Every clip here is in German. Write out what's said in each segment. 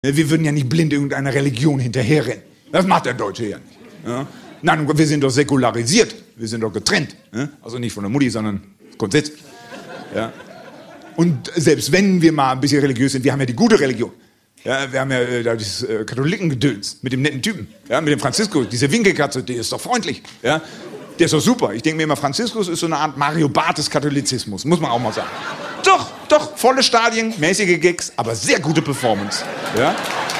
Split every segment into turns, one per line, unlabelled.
Wir würden ja nicht blind irgendeiner Religion hinterherrennen. Das macht der Deutsche ja nicht. Ja? Nein, wir sind doch säkularisiert. Wir sind doch getrennt. Ja? Also nicht von der Mutti, sondern grundsätzlich. Ja? Und selbst wenn wir mal ein bisschen religiös sind, wir haben ja die gute Religion. Ja, wir haben ja das Katholikengedöns mit dem netten Typen, ja, mit dem Franziskus, diese Winkelkatze, die ist doch freundlich. Ja? Der ist doch super. Ich denke mir immer, Franziskus ist so eine Art Mario Barth des Katholizismus, muss man auch mal sagen. Doch, volle Stadien, mäßige Gags, aber sehr gute Performance. Ja?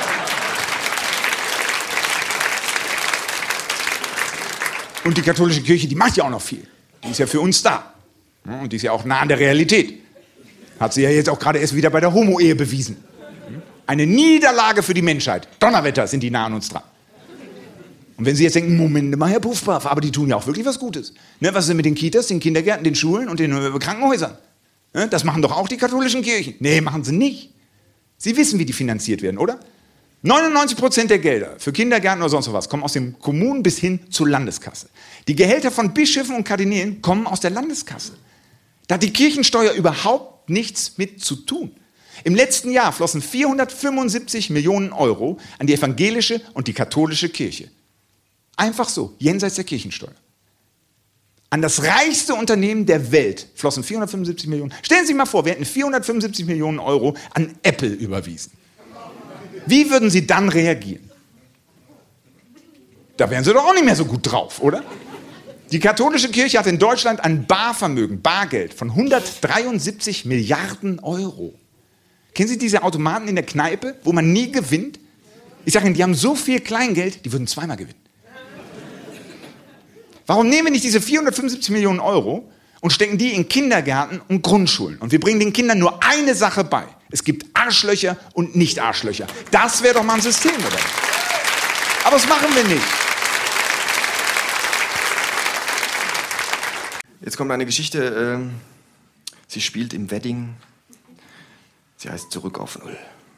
Und die katholische Kirche, die macht ja auch noch viel. Die ist ja für uns da. Und die ist ja auch nah an der Realität. Hat sie ja jetzt auch gerade erst wieder bei der Homo-Ehe bewiesen. Eine Niederlage für die Menschheit. Donnerwetter sind die nah an uns dran. Und wenn Sie jetzt denken, Moment mal, Herr Puffpaff, aber die tun ja auch wirklich was Gutes. Ne, was ist denn mit den Kitas, den Kindergärten, den Schulen und den Krankenhäusern? Ne, das machen doch auch die katholischen Kirchen. Nee, machen sie nicht. Sie wissen, wie die finanziert werden, oder? 99% der Gelder für Kindergärten oder sonst was kommen aus den Kommunen bis hin zur Landeskasse. Die Gehälter von Bischöfen und Kardinälen kommen aus der Landeskasse. Da hat die Kirchensteuer überhaupt nichts mit zu tun. Im letzten Jahr flossen 475 Millionen Euro an die evangelische und die katholische Kirche. Einfach so, jenseits der Kirchensteuer. An das reichste Unternehmen der Welt flossen 475 Millionen. Stellen Sie sich mal vor, wir hätten 475 Millionen Euro an Apple überwiesen. Wie würden Sie dann reagieren? Da wären Sie doch auch nicht mehr so gut drauf, oder? Die katholische Kirche hat in Deutschland ein Barvermögen, Bargeld von 173 Milliarden Euro. Kennen Sie diese Automaten in der Kneipe, wo man nie gewinnt? Ich sage Ihnen, die haben so viel Kleingeld, die würden zweimal gewinnen. Warum nehmen wir nicht diese 475 Millionen Euro und stecken die in Kindergärten und Grundschulen? Und wir bringen den Kindern nur eine Sache bei. Es gibt Arschlöcher und Nicht-Arschlöcher. Das wäre doch mal ein System, oder? Aber das machen wir nicht.
Jetzt kommt eine Geschichte. Sie spielt im Wedding. Sie heißt Zurück auf Null.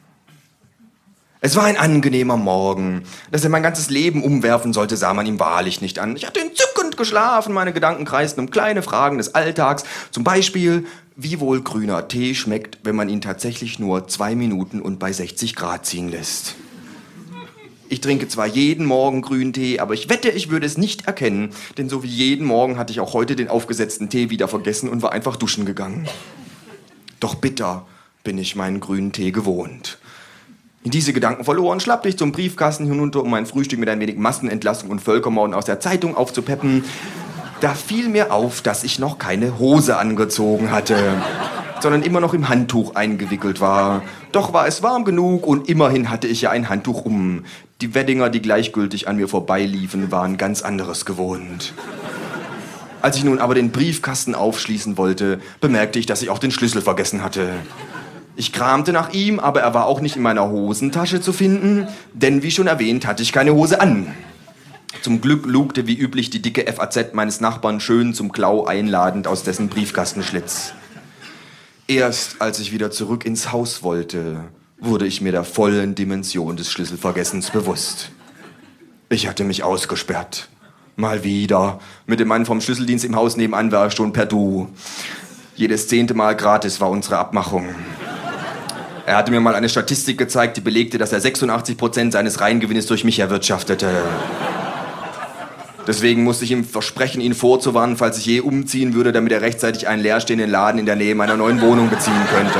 Es war ein angenehmer Morgen. Dass er mein ganzes Leben umwerfen sollte, sah man ihm wahrlich nicht an. Ich hatte entzückend geschlafen, meine Gedanken kreisten um kleine Fragen des Alltags. Zum Beispiel, wie wohl grüner Tee schmeckt, wenn man ihn tatsächlich nur 2 Minuten und bei 60 Grad ziehen lässt. Ich trinke zwar jeden Morgen grünen Tee, aber ich wette, ich würde es nicht erkennen. Denn so wie jeden Morgen hatte ich auch heute den aufgesetzten Tee wieder vergessen und war einfach duschen gegangen. Doch bitter bin ich meinen grünen Tee gewohnt. In diese Gedanken verloren, schlappte ich zum Briefkasten hinunter, um mein Frühstück mit ein wenig Massenentlassung und Völkermorden aus der Zeitung aufzupeppen. Da fiel mir auf, dass ich noch keine Hose angezogen hatte, sondern immer noch im Handtuch eingewickelt war. Doch war es warm genug und immerhin hatte ich ja ein Handtuch um. Die Weddinger, die gleichgültig an mir vorbeiliefen, waren ganz anderes gewohnt. Als ich nun aber den Briefkasten aufschließen wollte, bemerkte ich, dass ich auch den Schlüssel vergessen hatte. Ich kramte nach ihm, aber er war auch nicht in meiner Hosentasche zu finden, denn wie schon erwähnt, hatte ich keine Hose an. Zum Glück lugte wie üblich die dicke FAZ meines Nachbarn schön zum Klau einladend aus dessen Briefkastenschlitz. Erst als ich wieder zurück ins Haus wollte, wurde ich mir der vollen Dimension des Schlüsselvergessens bewusst. Ich hatte mich ausgesperrt. Mal wieder. Mit dem Mann vom Schlüsseldienst im Haus nebenan war ich schon per Du. Jedes 10. Mal gratis war unsere Abmachung. Er hatte mir mal eine Statistik gezeigt, die belegte, dass er 86% seines Reingewinnes durch mich erwirtschaftete. Deswegen musste ich ihm versprechen, ihn vorzuwarnen, falls ich je umziehen würde, damit er rechtzeitig einen leerstehenden Laden in der Nähe meiner neuen Wohnung beziehen könnte.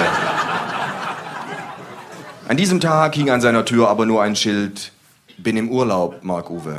An diesem Tag hing an seiner Tür aber nur ein Schild: Bin im Urlaub, Marc-Uwe.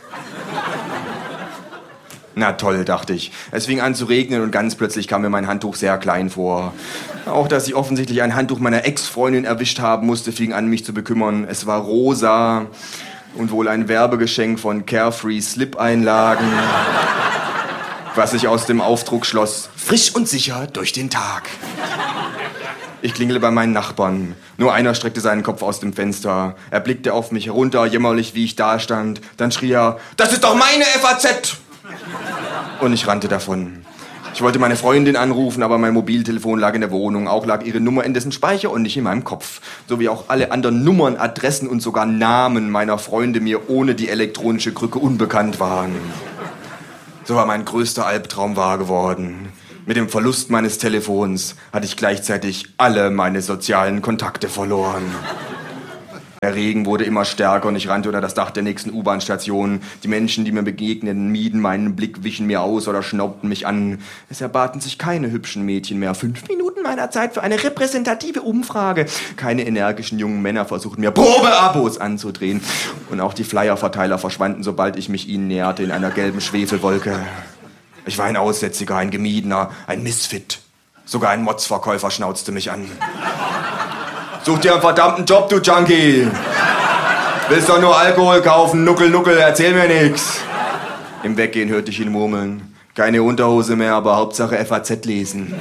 Na toll, dachte ich. Es fing an zu regnen und ganz plötzlich kam mir mein Handtuch sehr klein vor. Auch, dass ich offensichtlich ein Handtuch meiner Ex-Freundin erwischt haben musste, fing an, mich zu bekümmern. Es war rosa und wohl ein Werbegeschenk von Carefree Slip-Einlagen, was sich aus dem Aufdruck schloss: Frisch und sicher durch den Tag. Ich klingelte bei meinen Nachbarn. Nur einer streckte seinen Kopf aus dem Fenster. Er blickte auf mich herunter, jämmerlich, wie ich dastand. Dann schrie er: Das ist doch meine FAZ! Und ich rannte davon. Ich wollte meine Freundin anrufen, aber mein Mobiltelefon lag in der Wohnung. Auch lag ihre Nummer in dessen Speicher und nicht in meinem Kopf. So wie auch alle anderen Nummern, Adressen und sogar Namen meiner Freunde mir ohne die elektronische Krücke unbekannt waren. So war mein größter Albtraum wahr geworden. Mit dem Verlust meines Telefons hatte ich gleichzeitig alle meine sozialen Kontakte verloren. Der Regen wurde immer stärker und ich rannte unter das Dach der nächsten U-Bahn-Station. Die Menschen, die mir begegneten, mieden meinen Blick, wichen mir aus oder schnaubten mich an. Es erbaten sich keine hübschen Mädchen mehr. 5 Minuten meiner Zeit für eine repräsentative Umfrage. Keine energischen jungen Männer versuchten mir Probeabos anzudrehen. Und auch die Flyerverteiler verschwanden, sobald ich mich ihnen näherte, in einer gelben Schwefelwolke. Ich war ein Aussätziger, ein Gemiedener, ein Misfit. Sogar ein Motzverkäufer schnauzte mich an. Such dir einen verdammten Job, du Junkie. Willst doch nur Alkohol kaufen, Nuckel, Nuckel, erzähl mir nix. Im Weggehen hörte ich ihn murmeln. Keine Unterhose mehr, aber Hauptsache FAZ lesen.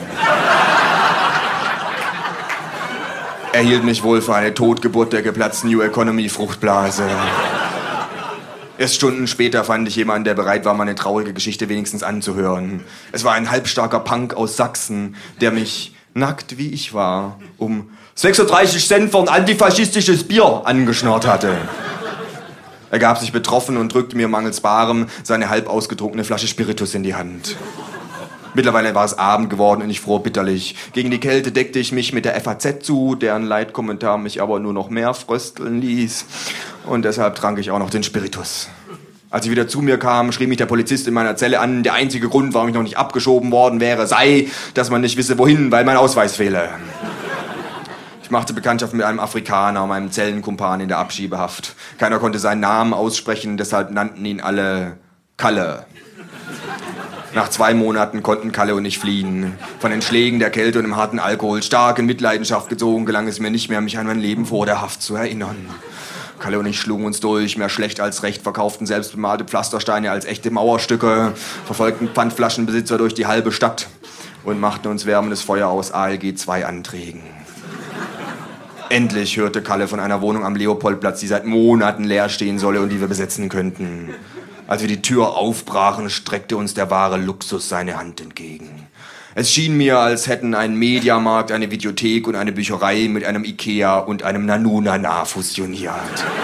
Er hielt mich wohl für eine Totgeburt der geplatzten New Economy Fruchtblase. Erst Stunden später fand ich jemanden, der bereit war, meine traurige Geschichte wenigstens anzuhören. Es war ein halbstarker Punk aus Sachsen, der mich, nackt wie ich war, um 36 Cent für ein antifaschistisches Bier angeschnarrt hatte. Er gab sich betroffen und drückte mir mangels Barem seine halb ausgetrunkene Flasche Spiritus in die Hand. Mittlerweile war es Abend geworden und ich fror bitterlich. Gegen die Kälte deckte ich mich mit der FAZ zu, deren Leitkommentar mich aber nur noch mehr frösteln ließ. Und deshalb trank ich auch noch den Spiritus. Als ich wieder zu mir kam, schrie mich der Polizist in meiner Zelle an. Der einzige Grund, warum ich noch nicht abgeschoben worden wäre, sei, dass man nicht wisse, wohin, weil mein Ausweis fehle. Ich machte Bekanntschaft mit einem Afrikaner, meinem Zellenkumpan in der Abschiebehaft. Keiner konnte seinen Namen aussprechen, deshalb nannten ihn alle Kalle. Nach 2 Monaten konnten Kalle und ich fliehen. Von den Schlägen der Kälte und dem harten Alkohol, stark in Mitleidenschaft gezogen, gelang es mir nicht mehr, mich an mein Leben vor der Haft zu erinnern. Kalle und ich schlugen uns durch, mehr schlecht als recht, verkauften selbstbemalte Pflastersteine als echte Mauerstücke, verfolgten Pfandflaschenbesitzer durch die halbe Stadt und machten uns wärmendes Feuer aus ALG 2 Anträgen. Endlich hörte Kalle von einer Wohnung am Leopoldplatz, die seit Monaten leer stehen solle und die wir besetzen könnten. Als wir die Tür aufbrachen, streckte uns der wahre Luxus seine Hand entgegen. Es schien mir, als hätten ein Mediamarkt, eine Videothek und eine Bücherei mit einem Ikea und einem Nanu-Nana fusioniert.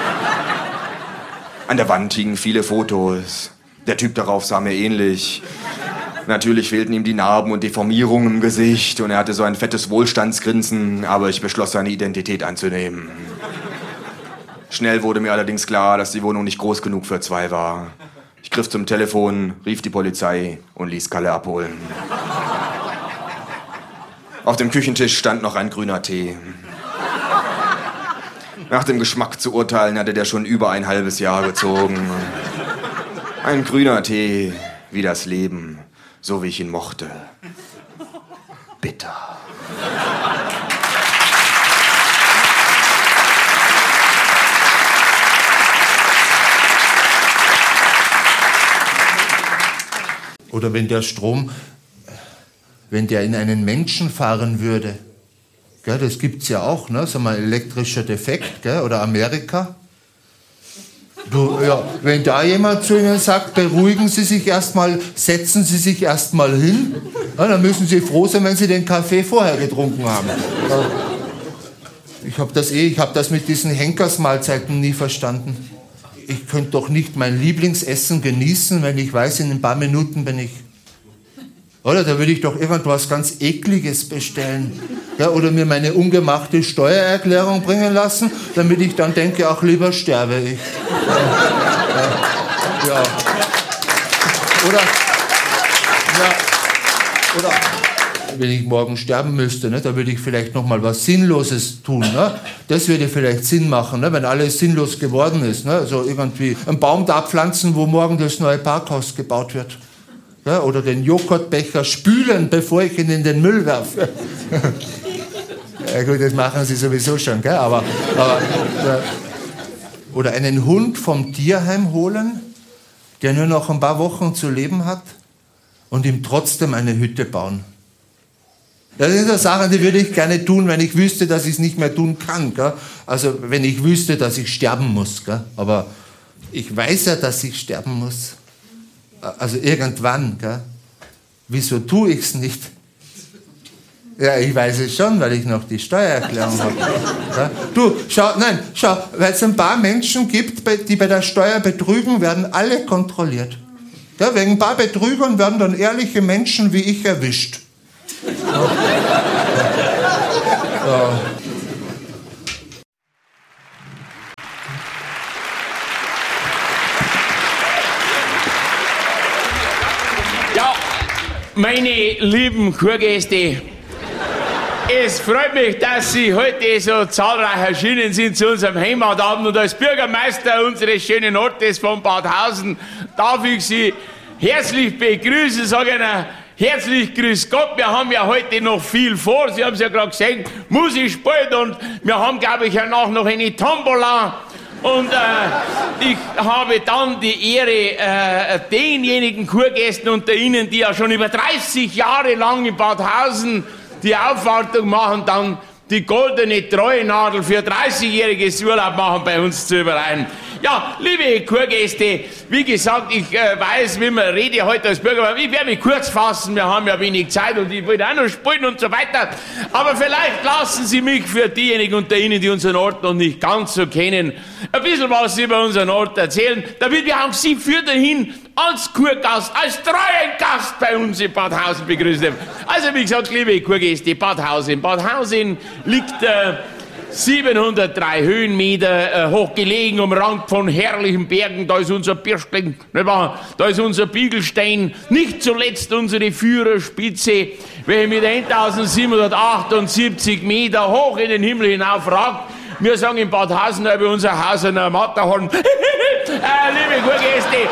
An der Wand hingen viele Fotos. Der Typ darauf sah mir ähnlich. Natürlich fehlten ihm die Narben und Deformierungen im Gesicht und er hatte so ein fettes Wohlstandsgrinsen, aber ich beschloss, seine Identität anzunehmen. Schnell wurde mir allerdings klar, dass die Wohnung nicht groß genug für 2 war. Ich griff zum Telefon, rief die Polizei und ließ Kalle abholen. Auf dem Küchentisch stand noch ein grüner Tee. Nach dem Geschmack zu urteilen, hatte der schon über ein halbes Jahr gezogen. Ein grüner Tee, wie das Leben, so wie ich ihn mochte. Bitter.
Oder wenn der Strom, wenn der in einen Menschen fahren würde. Gell, das gibt's ja auch, ne? So mal elektrischer Defekt, gell? Oder Amerika. Du, ja, wenn da jemand zu Ihnen sagt, beruhigen Sie sich erstmal, setzen Sie sich erstmal hin, ja, dann müssen Sie froh sein, wenn Sie den Kaffee vorher getrunken haben. Ich habe das mit diesen Henkersmahlzeiten nie verstanden. Ich könnte doch nicht mein Lieblingsessen genießen, wenn ich weiß, in ein paar Minuten bin ich... Oder da würde ich doch irgendwas ganz Ekliges bestellen. Ja, oder mir meine ungemachte Steuererklärung bringen lassen, damit ich dann denke, ach, lieber sterbe ich. Ja. Oder wenn ich morgen sterben müsste, ne, da würde ich vielleicht noch mal was Sinnloses tun. Ne? Das würde vielleicht Sinn machen, ne, wenn alles sinnlos geworden ist. Ne? Also irgendwie einen Baum da pflanzen, wo morgen das neue Parkhaus gebaut wird. Ja? Oder den Joghurtbecher spülen, bevor ich ihn in den Müll werfe. Ja gut, das machen sie sowieso schon, gell? Aber oder einen Hund vom Tierheim holen, der nur noch ein paar Wochen zu leben hat und ihm trotzdem eine Hütte bauen. Das sind so Sachen, die würde ich gerne tun, wenn ich wüsste, dass ich es nicht mehr tun kann. Gell? Also wenn ich wüsste, dass ich sterben muss. Gell? Aber ich weiß ja, dass ich sterben muss. Also irgendwann. Gell? Wieso tue ich es nicht? Ja, ich weiß es schon, weil ich noch die Steuererklärung habe. Ja? Du, schau, weil es ein paar Menschen gibt, die bei der Steuer betrügen, werden alle kontrolliert. Ja, wegen ein paar Betrügern werden dann ehrliche Menschen wie ich erwischt. Ja.
Meine lieben Kurgäste, es freut mich, dass Sie heute so zahlreich erschienen sind zu unserem Heimatabend. Und als Bürgermeister unseres schönen Ortes von Badhausen darf ich Sie herzlich begrüßen, sage Ihnen herzlich grüß Gott. Wir haben ja heute noch viel vor. Sie haben es ja gerade gesehen, Musik spielt und wir haben, glaube ich, danach noch eine Tombola. Und ich habe dann die Ehre, denjenigen Kurgästen unter Ihnen, die ja schon über 30 Jahre lang in Badhausen die Aufwartung machen, dann die goldene Treuenadel für 30-jähriges Urlaub machen bei uns zu überreichen. Ja, liebe Kurgäste, wie gesagt, ich weiß, wie man rede heute als Bürgermeister. Ich werde mich kurz fassen, wir haben ja wenig Zeit und ich will auch noch spielen und so weiter. Aber vielleicht lassen Sie mich für diejenigen unter Ihnen, die unseren Ort noch nicht ganz so kennen, ein bisschen was über unseren Ort erzählen, damit wir auch Sie für dahin als Kurgast, als treuen Gast bei uns in Badhausen begrüßen dürfen. Also wie gesagt, liebe Kurgäste, Badhausen. Badhausen liegt 703 Höhenmeter hoch gelegen, umrankt von herrlichen Bergen. Da ist unser Birschling, da ist unser Biegelstein, nicht zuletzt unsere Führerspitze, welche mit 1778 Meter hoch in den Himmel hinauf ragt. Wir sagen in Badhausen über unser Haus ein Matterhorn. Liebe Kurgäste,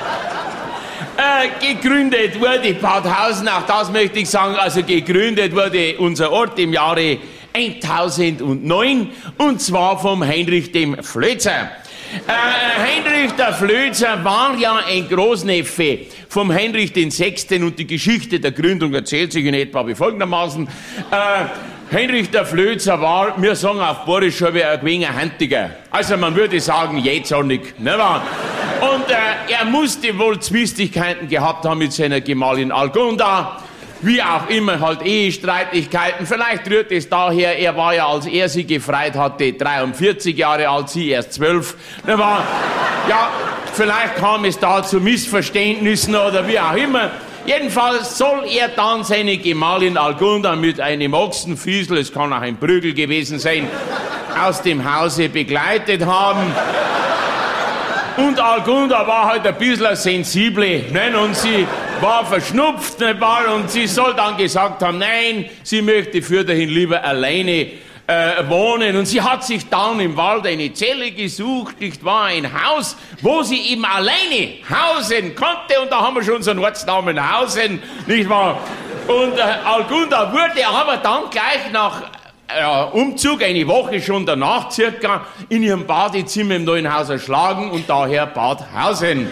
gegründet wurde Badhausen, auch das möchte ich sagen, also gegründet wurde unser Ort im Jahre 1009 und zwar vom Heinrich dem Flözer. Heinrich der Flözer war ja ein Großneffe vom Heinrich den Sechsten und die Geschichte der Gründung erzählt sich in etwa wie folgendermaßen. Heinrich der Flözer war, wir sagen auf Borisch, ein wenig Handiger. Also man würde sagen, jähzornig, ne wahr? Und er musste wohl Zwistigkeiten gehabt haben mit seiner Gemahlin Algunda. Wie auch immer, halt Ehestreitigkeiten. Vielleicht rührt es daher, er war ja, als er sie gefreit hatte, 43 Jahre alt, sie erst 12. Ne wahr? Ja, vielleicht kam es da zu Missverständnissen oder wie auch immer. Jedenfalls soll er dann seine Gemahlin Algunda mit einem Ochsenfiesel, es kann auch ein Prügel gewesen sein, aus dem Hause begleitet haben. Und Algunda war halt ein bisschen sensible, ne? Und sie war verschnupft, ne? Und sie soll dann gesagt haben, nein, sie möchte für dahin lieber alleine wohnen. Und sie hat sich dann im Wald eine Zelle gesucht, nicht wahr, ein Haus, wo sie eben alleine hausen konnte. Und da haben wir schon unseren Ortsnamen Hausen, nicht wahr? Und Algunda wurde aber dann gleich nach Umzug, eine Woche schon danach circa, in ihrem Badezimmer im neuen Haus erschlagen und daher Badhausen.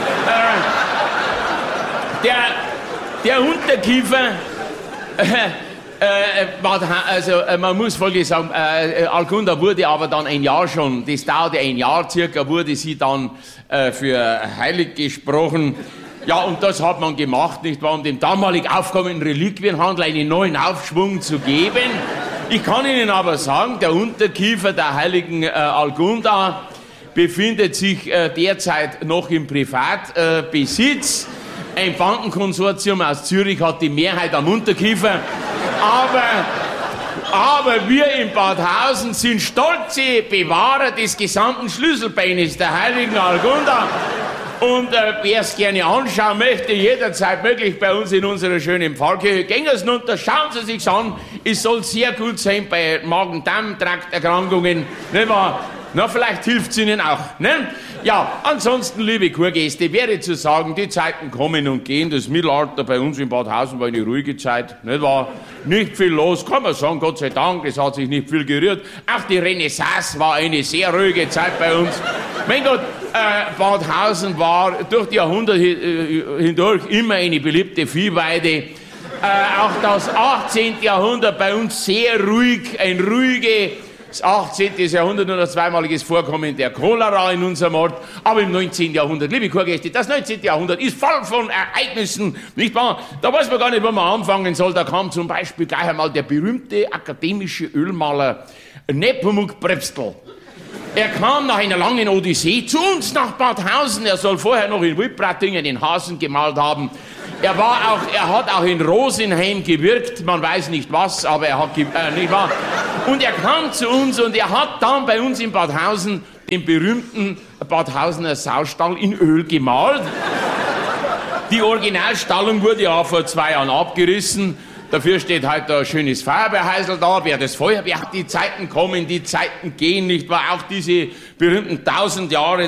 Der Unterkiefer, man muss Folgendes sagen, Algunda wurde aber dann ein Jahr schon, das dauerte ein Jahr circa, wurde sie dann für heilig gesprochen. Ja, und das hat man gemacht, nicht wahr, um dem damalig aufkommenden Reliquienhandel einen neuen Aufschwung zu geben. Ich kann Ihnen aber sagen, der Unterkiefer der heiligen Algunda befindet sich derzeit noch im Privatbesitz. Ein Bankenkonsortium aus Zürich hat die Mehrheit am Unterkiefer. Aber wir in Badhausen sind stolze Bewahrer des gesamten Schlüsselbeines der heiligen Algunda. Und wer es gerne anschauen möchte, jederzeit möglich bei uns in unserer schönen Pfarrkirche. Gehen Sie runter, schauen Sie sich's an. Es soll sehr gut sein bei Magen-Darm-Trakterkrankungen. Nicht wahr? Na, vielleicht hilft es Ihnen auch. Ne? Ja, ansonsten, liebe Kurgäste, wäre zu sagen, die Zeiten kommen und gehen. Das Mittelalter bei uns in Badhausen war eine ruhige Zeit. Nicht wahr? Nicht viel los, kann man sagen, Gott sei Dank, es hat sich nicht viel gerührt. Auch die Renaissance war eine sehr ruhige Zeit bei uns. Mein Gott, Badhausen war durch die Jahrhunderte hindurch immer eine beliebte Viehweide. Auch das 18. Jahrhundert bei uns sehr ruhig, das 18. Jahrhundert nur noch zweimaliges Vorkommen der Cholera in unserem Ort, aber im 19. Jahrhundert, liebe Kurgäste, das 19. Jahrhundert ist voll von Ereignissen, nicht wahr? Da weiß man gar nicht, wo man anfangen soll. Da kam zum Beispiel gleich einmal der berühmte akademische Ölmaler Nepomuk Prepstl. Er kam nach einer langen Odyssee zu uns nach Badhausen. Er soll vorher noch in Wipratingen den Hasen gemalt haben. Er hat auch in Rosenheim gewirkt, man weiß nicht was, aber er hat nicht wahr? Und er kam zu uns und er hat dann bei uns in Badhausen den berühmten Badhausener Saustall in Öl gemalt. Die Originalstallung wurde ja vor 2 Jahren abgerissen. Dafür steht halt ein schönes Feuerwehrhäusl da. Wer das Feuerwehr hat, die Zeiten kommen, die Zeiten gehen, nicht wahr? Auch diese berühmten 1000 Jahre